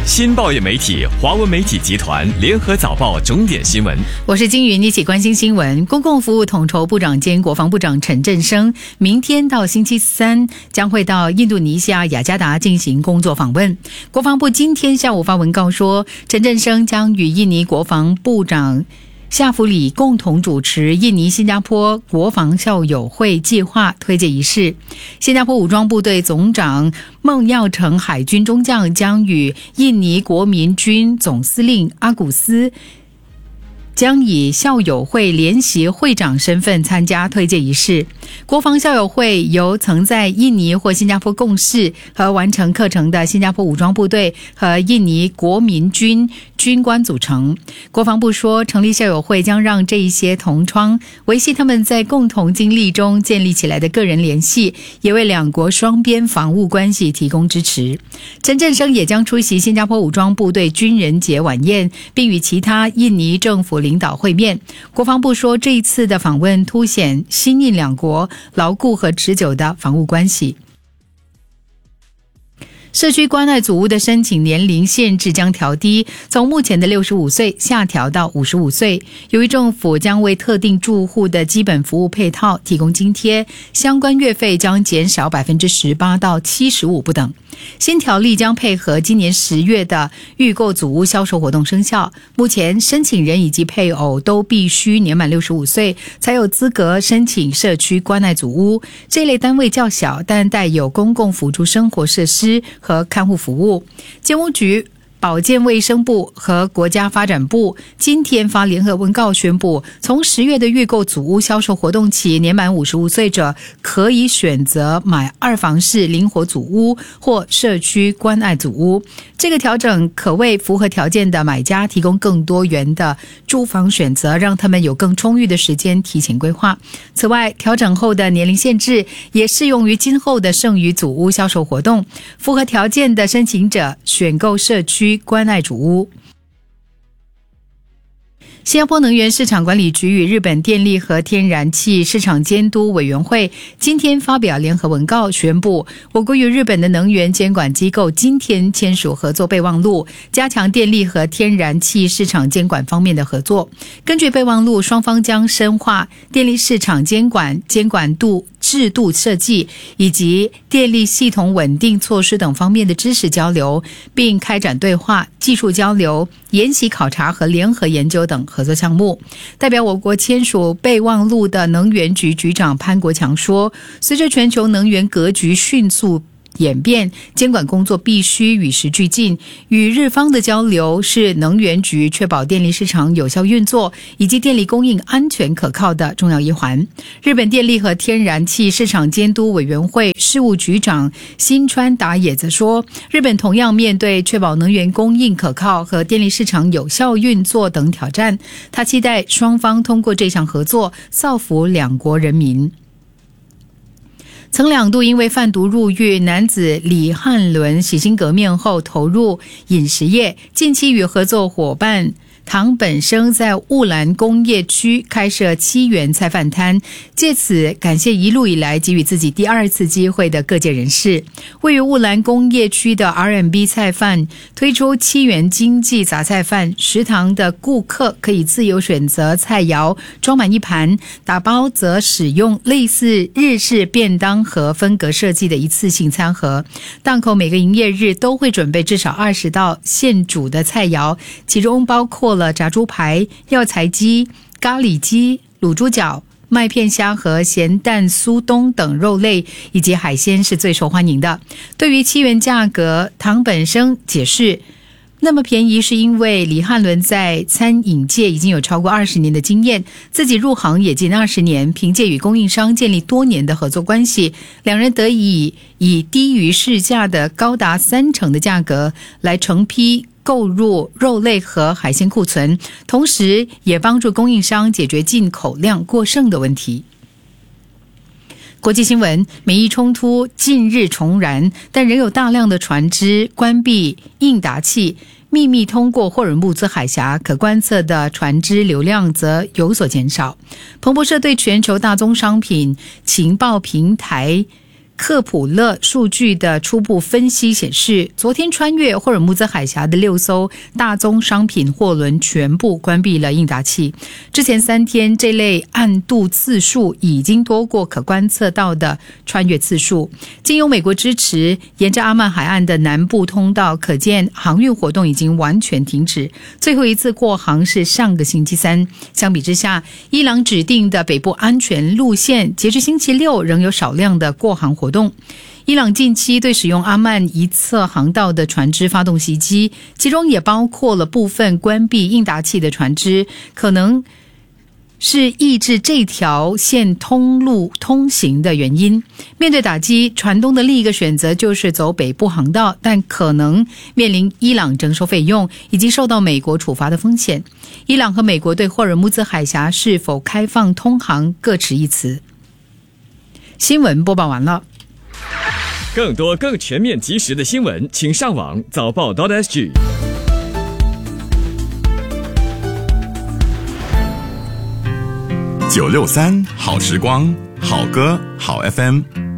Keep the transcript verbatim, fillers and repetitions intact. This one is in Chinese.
新报业媒体华文媒体集团联合早报重点新闻， 我是金云，一起关心新闻。公共服务统筹部长兼国防部长陈振声，明天到星期三将会到印度尼西亚雅加达进行工作访问。国防部今天下午发文告说，陈振声将与印尼国防部长夏弗里共同主持印尼新加坡国防校友会计划推介仪式。新加坡武装部队总长孟耀成海军中将将与印尼国民军总司令阿古斯将以校友会联席会长身份参加推介仪式。国防校友会由曾在印尼或新加坡共事和完成课程的新加坡武装部队和印尼国民军军官组成。国防部说，成立校友会将让这一些同窗维系他们在共同经历中建立起来的个人联系，也为两国双边防务关系提供支持。陈振声也将出席新加坡武装部队军人节晚宴，并与其他印尼政府领导会面。国防部说，这一次的访问凸显新印两国牢固和持久的防务关系。社区关爱组屋的申请年龄限制将调低，从目前的六十五岁下调到五十五岁。由于政府将为特定住户的基本服务配套提供津贴，相关月费将减少 百分之十八 到 七十五 不等。新条例将配合今年十月的预购组屋销售活动生效。目前申请人以及配偶都必须年满六十五岁，才有资格申请社区关爱组屋。这类单位较小，但带有公共辅助生活设施和看护服务。建屋局、保健卫生部和国家发展部今天发联合文告宣布，从十月的预购组屋销售活动起，年满五十五岁者可以选择买二房式灵活组屋或社区关爱组屋。这个调整可为符合条件的买家提供更多元的住房选择，让他们有更充裕的时间提前规划。此外，调整后的年龄限制也适用于今后的剩余组屋销售活动，符合条件的申请者选购社区关爱组屋。新加坡能源市场管理局与日本电力和天然气市场监督委员会今天发表联合文告，宣布我国与日本的能源监管机构今天签署合作备忘录，加强电力和天然气市场监管方面的合作。根据备忘录，双方将深化电力市场监管、监管度制度设计以及电力系统稳定措施等方面的知识交流，并开展对话、技术交流、研习考察和联合研究等合作项目。代表我国签署备忘录的能源局局长潘国强说，随着全球能源格局迅速演变，监管工作必须与时俱进，与日方的交流是能源局确保电力市场有效运作以及电力供应安全可靠的重要一环。日本电力和天然气市场监督委员会事务局长新川达也则说，日本同样面对确保能源供应可靠和电力市场有效运作等挑战，他期待双方通过这项合作造福两国人民。曾两度因为贩毒入狱，男子李汉伦洗心革面后投入饮食业，近期与合作伙伴唐本生在雾兰工业区开设七元菜饭摊，借此感谢一路以来给予自己第二次机会的各界人士。位于雾兰工业区的 R and B 菜饭推出七元经济杂菜饭，食堂的顾客可以自由选择菜肴，装满一盘，打包则使用类似日式便当盒分隔设计的一次性餐盒。档口每个营业日都会准备至少二十道现煮的菜肴，其中包括了炸猪排、药材鸡、咖喱鸡、卤猪脚、麦片虾和咸蛋酥冬等肉类以及海鲜是最受欢迎的。对于七元价格，唐本生解释，那么便宜是因为李汉伦在餐饮界已经有超过二十年的经验，自己入行也近二十年，凭借与供应商建立多年的合作关系，两人得以以低于市价的高达三成的价格来成批购入肉类和海鲜库存，同时也帮助供应商解决进口量过剩的问题。国际新闻，美伊冲突近日重燃，但仍有大量的船只关闭应答器，秘密通过霍尔木兹海峡，可观测的船只流量则有所减少。彭博社对全球大宗商品情报平台克普勒数据的初步分析显示，昨天穿越霍尔木兹海峡的六艘大宗商品货轮全部关闭了应答器。之前三天这类暗度次数已经多过可观测到的穿越次数。经由美国支持，沿着阿曼海岸的南部通道，可见航运活动已经完全停止。最后一次过航是上个星期三。相比之下，伊朗指定的北部安全路线截至星期六仍有少量的过航活动。伊朗近期对使用阿曼一侧航道的船只发动袭击，其中也包括了部分关闭应答器的船只，可能是抑制这条线通路通行的原因。面对打击，船东的另一个选择就是走北部航道，但可能面临伊朗征收费用以及受到美国处罚的风险。伊朗和美国对霍尔木兹海峡是否开放通航各持一词。新闻播报完了。 更多更全面及时的新闻，请上网早报 .sg。 九六三好时光，好歌好 F M。